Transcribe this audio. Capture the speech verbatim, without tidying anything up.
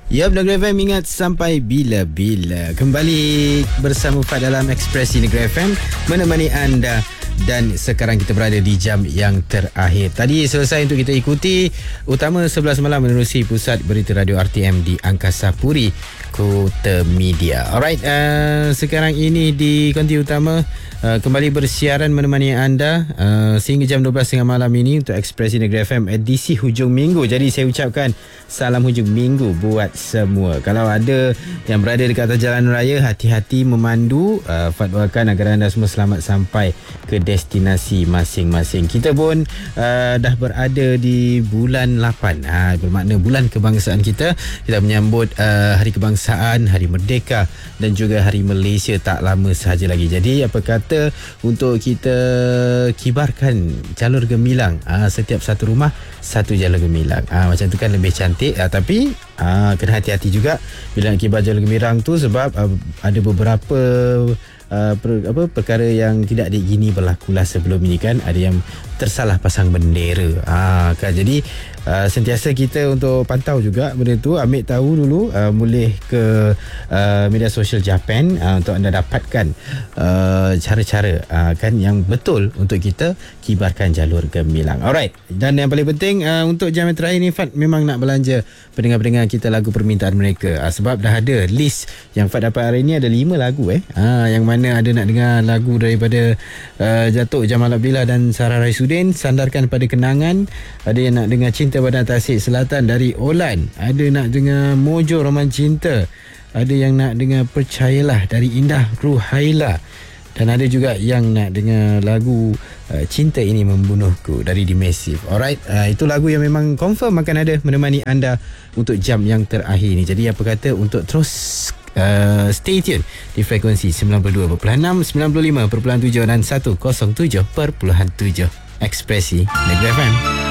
Ya, Negeri F M, ingat sampai bila-bila. Kembali bersama Fad dalam Ekspresi Negeri F M, menemani anda. Dan sekarang kita berada di jam yang terakhir. Tadi selesai untuk kita ikuti Utama sebelas malam menerusi Pusat Berita Radio R T M di Angkasa Puri, Kota Media. Alright, uh, sekarang ini di Konti Utama uh, kembali bersiaran menemani anda uh, sehingga jam dua belas tiga puluh malam ini untuk Ekspresi Negeri F M edisi hujung minggu. Jadi saya ucapkan salam hujung minggu buat semua. Kalau ada yang berada dekat atas jalan raya, hati-hati memandu. uh, Fatwakan agar anda semua selamat sampai ke destinasi masing-masing. Kita pun uh, dah berada di bulan lapan, ha, bermakna bulan kebangsaan kita. Kita menyambut uh, Hari Kebangsaan, Hari Merdeka dan juga Hari Malaysia tak lama sahaja lagi. Jadi apa kata untuk kita kibarkan jalur gemilang, ha, setiap satu rumah satu jalur gemilang. Ha, macam tu kan lebih cantik, ha, tapi ha, kena hati-hati juga bila nak kibar jalur gemilang tu, sebab uh, ada beberapa Uh, per, apa perkara yang tidak digini berlakulah sebelum ini kan. Ada yang tersalah pasang bendera, ha, kan. Jadi uh, sentiasa kita untuk pantau juga benda tu, ambil tahu dulu, uh, boleh ke uh, media sosial Japan uh, untuk anda dapatkan uh, cara-cara uh, kan yang betul untuk kita kibarkan jalur gemilang. Alright, dan yang paling penting uh, untuk jam yang terakhir ni, Fat memang nak belanja pendengar-pendengar kita lagu permintaan mereka, uh, sebab dah ada list yang Fat dapat hari ni. Ada lima lagu eh uh, yang mana ada nak dengar lagu daripada uh, Jatuk Jamal Abdillah dan Sarah Raisuddin, Sandarkan Pada Kenangan. Ada yang nak dengar Cinta Pada Tasik Selatan dari Olan. Ada nak dengar Mojo Roman Cinta. Ada yang nak dengar Percayalah dari Indah Ruhaila. Dan ada juga yang nak dengar lagu uh, Cinta Ini Membunuhku dari The Massive. Alright, uh, itu lagu yang memang confirm akan ada menemani anda untuk jam yang terakhir ni. Jadi apa kata untuk terus Uh, stay tune di frekuensi sembilan puluh dua perpuluhan enam, sembilan puluh lima perpuluhan tujuh dan seratus tujuh perpuluhan tujuh Ekspresi Negeri F M.